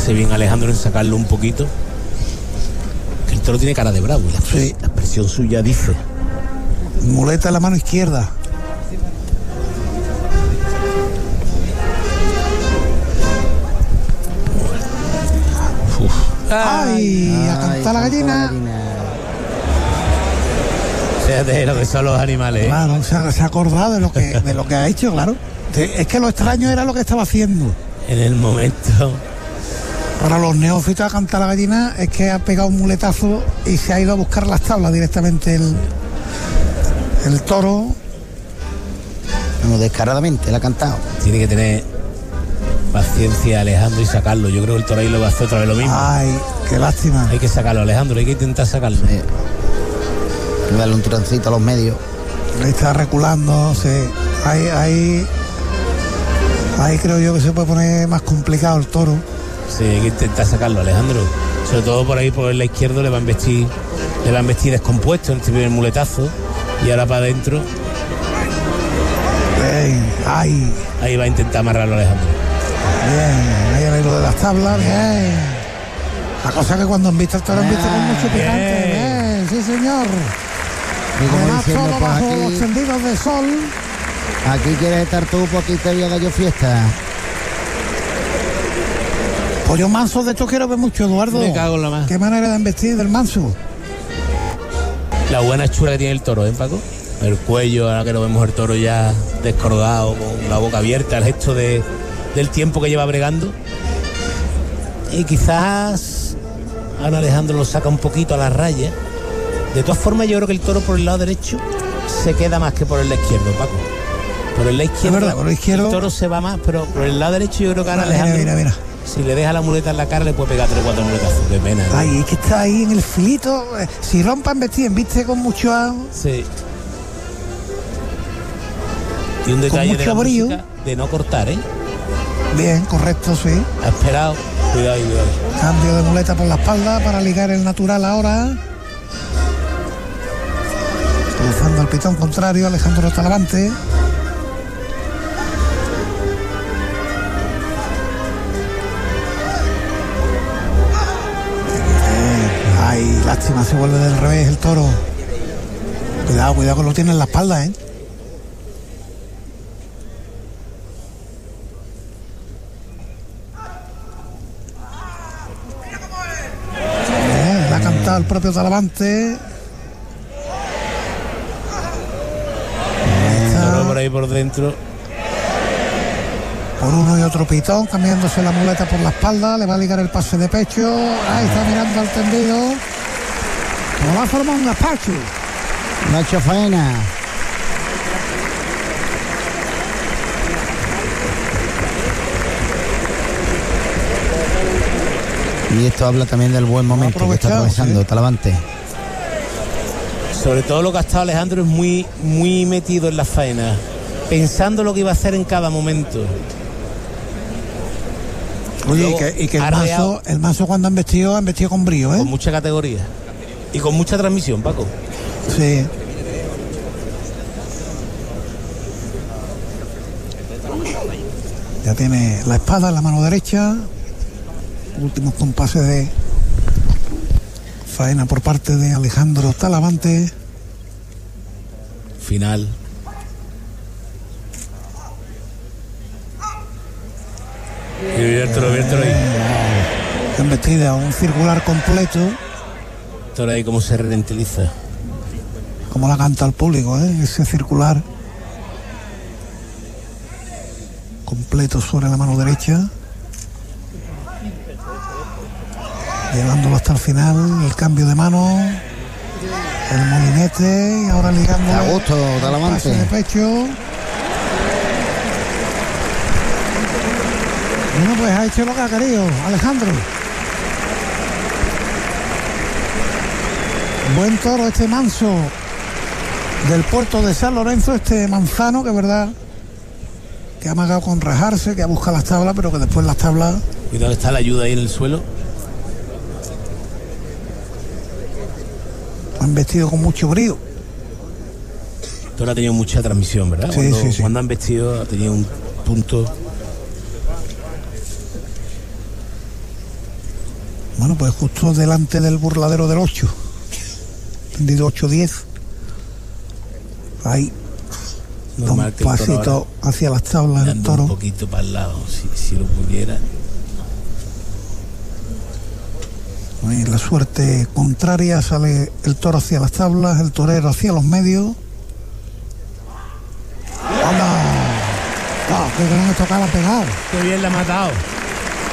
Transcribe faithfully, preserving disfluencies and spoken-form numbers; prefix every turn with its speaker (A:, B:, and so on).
A: hace bien Alejandro en sacarlo un poquito. Que el toro tiene cara de bravo. La,
B: sí.
A: la expresión suya dice.
B: Muleta en la mano izquierda.
A: Uf.
B: ¡Ay! Ay, a cantar la gallina.
A: Fíjate lo que son los animales. ¿eh?
B: Claro, se ha, se ha acordado de lo que de lo que ha hecho, claro. Es que lo extraño era lo que estaba haciendo.
A: En el momento.
B: Para los neófitos a cantar la gallina es que ha pegado un muletazo y se ha ido a buscar las tablas directamente el, el toro.
C: Bueno, descaradamente la ha cantado.
A: Tiene que tener paciencia Alejandro y sacarlo. Yo creo que el toro ahí lo va a hacer otra vez lo mismo.
B: Ay, qué lástima.
A: Hay que sacarlo, Alejandro, hay que intentar sacarlo.
C: Sí. Darle un tironcito a los medios.
B: Ahí está reculando, sí. Ahí, ahí, ahí creo yo que se puede poner más complicado el toro.
A: Sí, hay que intentar sacarlo, Alejandro. Sobre todo por ahí por el izquierdo le va a investir, le va a investir descompuesto en este primer muletazo. Y ahora para adentro.
B: Bien, ahí.
A: Ahí va a intentar amarrarlo Alejandro.
B: Bien, ahí el hilo de las tablas, bien. La cosa que cuando enviste el toro enviste con mucho picante. Bien, sí señor.
C: Y como
B: además
C: diciendo,
B: todo
C: pues
B: bajo
C: aquí,
B: los tendidos de sol.
C: Aquí quieres estar tú, pues aquí te voy a dar yo fiesta.
B: Pollo manso de esto quiero ver mucho, Eduardo.
A: Me cago en la mano.
B: Qué manera de embestir del manso.
A: La buena hechura que tiene el toro, ¿eh, Paco? El cuello, ahora que lo vemos el toro ya descordado, con la boca abierta, el gesto de, del tiempo que lleva bregando. Y quizás ahora Alejandro lo saca un poquito a la raya. De todas formas, yo creo que el toro por el lado derecho se queda más que por el lado izquierdo, Paco. Por el lado izquierdo,
B: verdad, por el izquierdo,
A: el toro se va más, pero por el lado derecho yo creo que ahora
B: mira,
A: Alejandro,
B: mira, mira.
A: si le deja la muleta en la cara, le puede pegar tres o cuatro muletazos. Qué pena, ¿no?
B: Ay, es que está ahí en el filito. Si rompa embestir, embiste con mucho agua.
A: Sí. Y un detalle de la
B: brío.
A: música de no cortar, ¿eh?
B: Bien, correcto, sí.
A: Ha esperado. Cuidado, cuidado.
B: Cambio de muleta por la espalda para ligar el natural ahora. Cruzando al pitón contrario, Alejandro Talavante. Ay, lástima, se vuelve del revés el toro. Cuidado, cuidado que lo tiene en la espalda, ¿eh? Bien, la ha cantado el propio Talavante.
A: Por ahí por dentro.
B: Por uno y otro pitón, cambiándose la muleta por la espalda, le va a ligar el pase de pecho. Ahí está mirando al tendido. Como va a formar un gazpacho.
C: No ha hecho faena. Y esto habla también del buen momento que está atravesando, ¿sí? Talavante.
A: Sobre todo lo que ha estado Alejandro es muy, muy metido en la faena, pensando lo que iba a hacer en cada momento.
B: Oye, Luego, y que, y que el, mazo, el mazo cuando han vestido, han vestido con brío, ¿eh?
A: Con mucha categoría. Y con mucha transmisión, Paco.
B: Sí. Ya tiene la espada en la mano derecha. Últimos compases de faena por parte de Alejandro Talavante.
A: Final. Y viértelo, viértelo ahí.
B: Embestida, un circular completo.
A: Todo ahí como se ralentiza.
B: Como la canta el público, ¿eh? Ese circular completo sobre la mano derecha. Llevándolo hasta el final, el cambio de mano, el molinete y ahora ligando
C: a gusto, Talavante.
B: De pecho. Bueno, pues ha hecho lo que ha querido Alejandro. Buen toro este manso del puerto de San Lorenzo, este manzano, que es verdad que ha amagado con rajarse, que ha buscado las tablas, pero que después las tablas.
A: Cuidado, está la ayuda ahí en el suelo.
B: Han vestido con mucho brío.
A: Toro ha tenido mucha transmisión, ¿verdad?
B: Sí,
A: cuando,
B: sí, sí.
A: Cuando han vestido ha tenido un punto.
B: Bueno, pues justo delante del burladero del ocho, tendido ocho diez. Ahí da un pasito hacia las tablas del toro.
A: Un poquito para el lado, si, si lo pudiera.
B: Ahí la suerte contraria, sale el toro hacia las tablas, el torero hacia los medios. ¡Anda! ¡Ah, qué gran estocada ha pegado!
A: ¡Qué bien la ha matado!